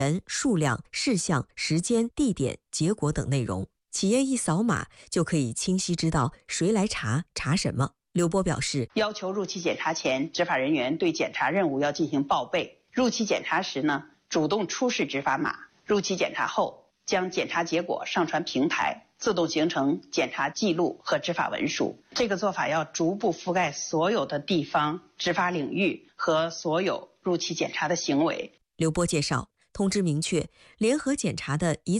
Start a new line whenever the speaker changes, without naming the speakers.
人、数量、事项、时间、地点、结果等内容。企业一扫码就可以清晰知道谁来查什么。刘波表示，
要求入期检查前，执法人员对检查任务要进行报备。入期检查时呢，主动出示执法码；入期检查后，将检查结果上传平台，自动形成检查记录和执法文书。这个做法要逐步覆盖所有的地方执法领域和所有入期检查的行为。
刘波介绍，通知明确，联合检查的一